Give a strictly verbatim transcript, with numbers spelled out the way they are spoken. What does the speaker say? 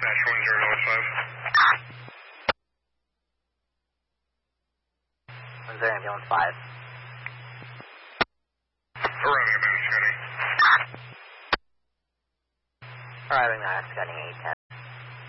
dispatch one zero nine five. one zero ambulance five. Arriving at Manhattan County. Arriving at Manhattan County eight ten.